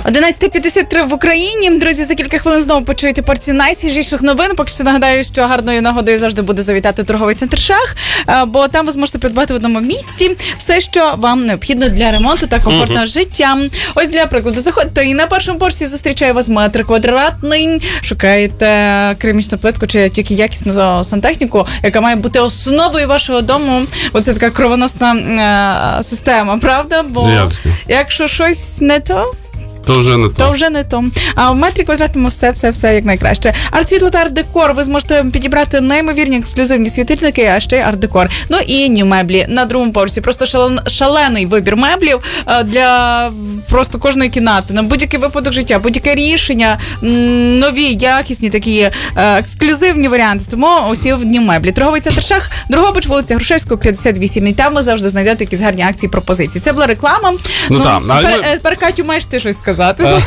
11:53 в Україні. Друзі, за кілька хвилин знову почуєте порцію найсвіжіших новин. Поки що нагадаю, що гарною нагодою завжди буде завітати торговий центр «Шах», бо там ви зможете придбати в одному місці все, що вам необхідно для ремонту та комфортного життя. Ось для прикладу, заходьте і на першому поверсі зустрічає вас метр квадратний. Шукаєте керамічну плитку чи тільки якісну сантехніку, яка має бути основою вашого дому. Оце така кровоносна система, правда? Бо якщо щось не то, то вже не то. А в метрі квадратному все як найкраще. Арт-світло та арт-декор. Ви зможете підібрати неймовірні ексклюзивні світильники, а ще й арт-декор. Ну і нью-меблі на другому поверсі. Просто шалений вибір меблів для просто кожної кімнати. На будь-який випадок життя, будь-яке рішення, нові, якісні такі ексклюзивні варіанти. Тому усі в нью-меблі. Торговий центр «Шах», Дрогобич, вулиця Грушевського, 58. І там ви завжди знайдете якісь гарні акції, пропозиції. Це була реклама. Тепер, Катю, маєш ти щось сказати.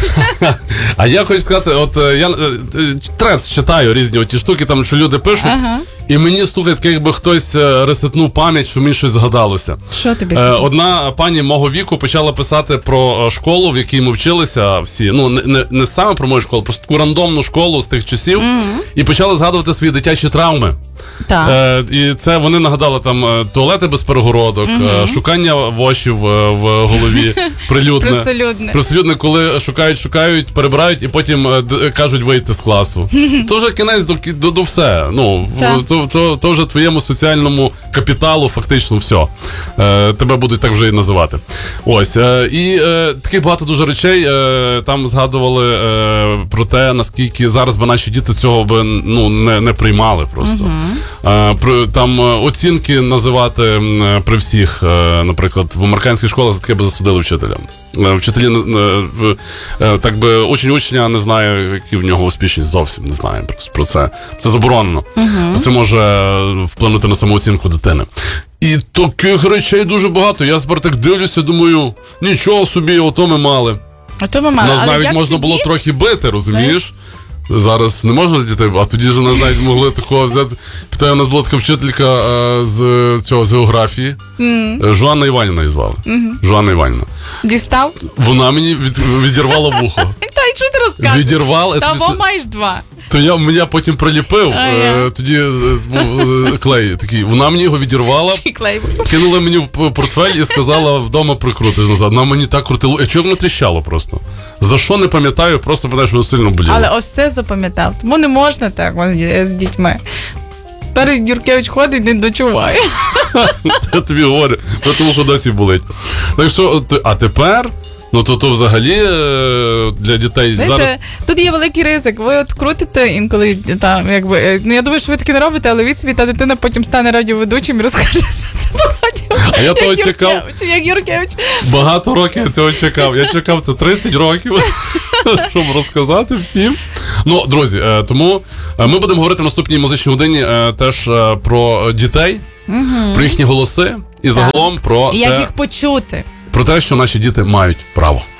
А я хочу сказати, от я тренд читаю різні ті штуки, там, що люди пишуть, і мені, слухайте, якби хтось ресетнув пам'ять, що мені щось згадалося. Що тобі? Одна пані мого віку почала писати про школу, в якій ми вчилися всі, ну, не саме про мою школу, просто таку рандомну школу з тих часів, і почала згадувати свої дитячі травми. І це вони нагадали там туалети без перегородок, шукання вошів в голові, прилюдне, коли шукають, перебирають і потім кажуть вийти з класу. То вже кінець до все. Ну, то вже твоєму соціальному капіталу фактично все. Тебе будуть так вже і називати. Ось. І таких багато дуже речей. Там згадували про те, наскільки зараз би наші діти цього би не приймали просто. Там оцінки називати при всіх, наприклад, в американських школах за таке би засудили вчителя. Вчителі, так би, учень не знає, які в нього успішність, зовсім не знає про це. Це заборонено. Це може вплинути на самооцінку дитини. І таких речей дуже багато. Я тепер так дивлюся, думаю, нічого собі, ото ми мали. Нас навіть можна було трохи бити, розумієш? Зараз не можна з дітей, а тоді ж нас навіть могли такого взяти. Питаю, у нас була така вчителька з географії. Жоанна Іванівна її звали. Жоанна Іванівна. Дістав? Вона мені відірвала вухо. Та й що ти розказуєш? Відірвала. Та бо маєш два. То мене потім приліпив, тоді був клей такий. Вона мені його відірвала, кинула мені в портфель і сказала, вдома прикрутиш назад. Вона мені так крутила, чого воно тріщало просто. За що не пам'ятаю, просто пам'ятаю, що воно сильно боліло. Але ось це запам'ятав. Тому не можна так з дітьми. Тепер Юркевич ходить, не дочуває. Я тобі говорю, тому що досі болить. Так що, а тепер... Ну, то взагалі для дітей знаєте, зараз... Тут є великий ризик. Ви от крутите інколи там, якби... Ну, я думаю, що ви таки не робите, але від собі та дитина потім стане радіоведучим і розкаже, що це по радіо. А я того чекав. Як Юркевич. Багато років я цього чекав. Я чекав це 30 років, щоб розказати всім. Ну, друзі, тому ми будемо говорити в наступній музичній годині теж про дітей, про їхні голоси і загалом про і як їх почути. Про те, що наші діти мають право.